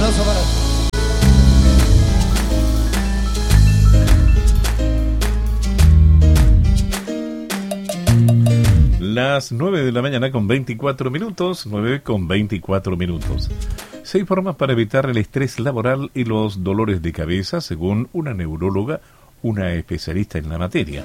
aplauso para ti. Las 9 de la mañana con 24 minutos, 9 con 24 minutos. 6 formas para evitar el estrés laboral y los dolores de cabeza, según una neuróloga, una especialista en la materia.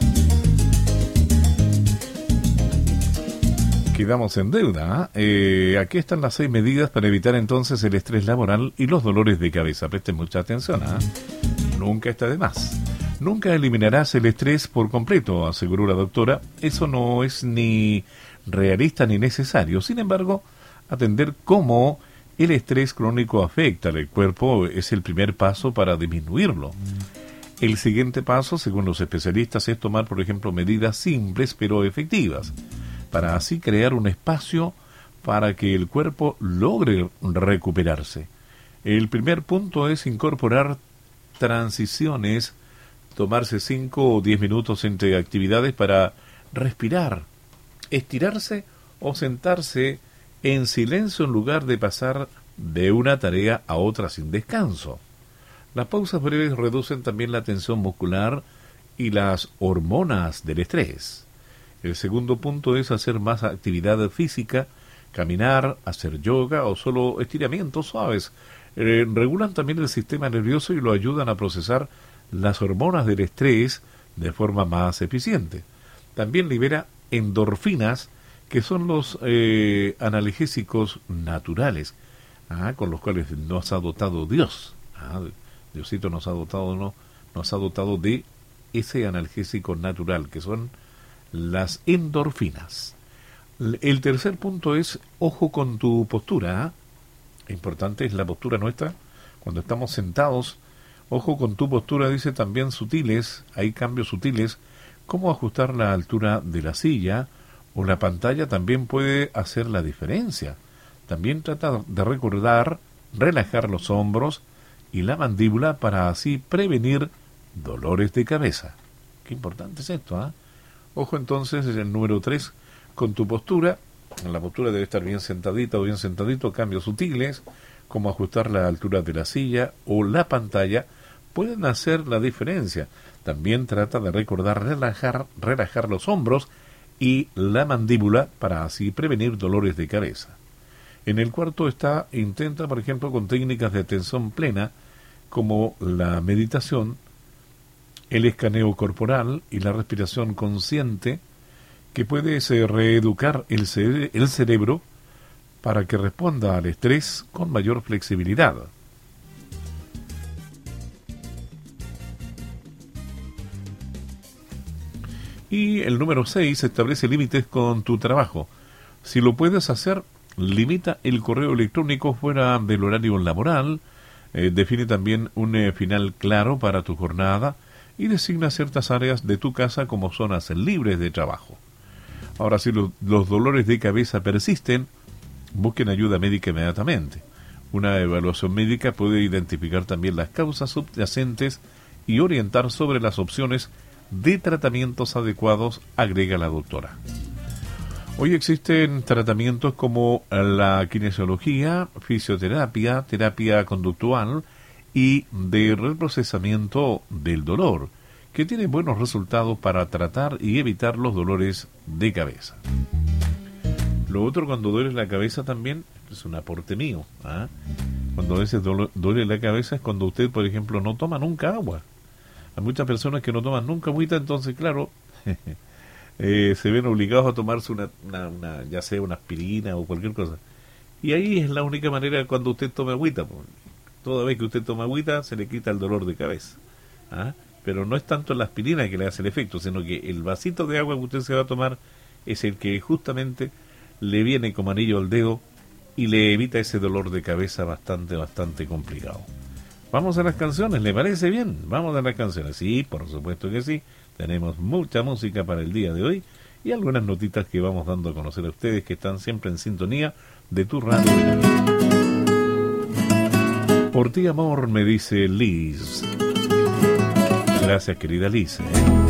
Quedamos en deuda. Aquí están las 6 medidas para evitar entonces el estrés laboral y los dolores de cabeza. Presten mucha atención, Nunca está de más. Nunca eliminarás el estrés por completo, aseguró la doctora. Eso no es ni realista ni necesario. Sin embargo, atender cómo el estrés crónico afecta al cuerpo es el primer paso para disminuirlo. El siguiente paso, según los especialistas, es tomar, por ejemplo, medidas simples pero efectivas, para así crear un espacio para que el cuerpo logre recuperarse. El primer punto es incorporar transiciones, tomarse 5 o 10 minutos entre actividades para respirar, estirarse o sentarse en silencio en lugar de pasar de una tarea a otra sin descanso. Las pausas breves reducen también la tensión muscular y las hormonas del estrés. El segundo punto es hacer más actividad física, caminar, hacer yoga o solo estiramientos suaves. Regulan también el sistema nervioso y lo ayudan a procesar las hormonas del estrés de forma más eficiente. También libera endorfinas, que son los analgésicos naturales, con los cuales nos ha dotado Dios. Diosito nos ha dotado de ese analgésico natural, que son las endorfinas. El tercer punto es, ojo con tu postura. Importante es la postura nuestra cuando estamos sentados. Ojo con tu postura, dice, también sutiles, hay cambios sutiles, como ajustar la altura de la silla o la pantalla también puede hacer la diferencia. También trata de recordar, relajar los hombros y la mandíbula para así prevenir dolores de cabeza. Qué importante es esto, Ojo entonces, es el número 3, con tu postura. La postura debe estar bien sentadita o bien sentadito, cambios sutiles, como ajustar la altura de la silla o la pantalla, pueden hacer la diferencia. También trata de recordar relajar los hombros y la mandíbula para así prevenir dolores de cabeza. En el cuarto está, intenta, por ejemplo, con técnicas de atención plena, como la meditación, el escaneo corporal y la respiración consciente, que puedes reeducar el cerebro para que responda al estrés con mayor flexibilidad. Y el número 6, establece límites con tu trabajo. Si lo puedes hacer, limita el correo electrónico fuera del horario laboral, define también un final claro para tu jornada y designa ciertas áreas de tu casa como zonas libres de trabajo. Ahora, si los dolores de cabeza persisten, busquen ayuda médica inmediatamente. Una evaluación médica puede identificar también las causas subyacentes y orientar sobre las opciones de tratamientos adecuados, agrega la doctora. Hoy existen tratamientos como la kinesiología, fisioterapia, terapia conductual y de reprocesamiento del dolor, que tienen buenos resultados para tratar y evitar los dolores de cabeza. Lo otro, cuando duele la cabeza también, es un aporte mío. Cuando a veces duele la cabeza es cuando usted, por ejemplo, no toma nunca agua. Hay muchas personas que no toman nunca agüita, entonces, claro, se ven obligados a tomarse una ya sea una aspirina o cualquier cosa. Y ahí es la única manera cuando usted toma agüita. Toda vez que usted toma agüita, se le quita el dolor de cabeza. Pero no es tanto la aspirina que le hace el efecto, sino que el vasito de agua que usted se va a tomar es el que justamente le viene como anillo al dedo y le evita ese dolor de cabeza bastante complicado. Vamos a las canciones, ¿le parece bien? Vamos a las canciones. Sí, por supuesto que sí. Tenemos mucha música para el día de hoy y algunas notitas que vamos dando a conocer a ustedes que están siempre en sintonía de tu radio. Por ti, amor, me dice Liz. Gracias, querida Liz.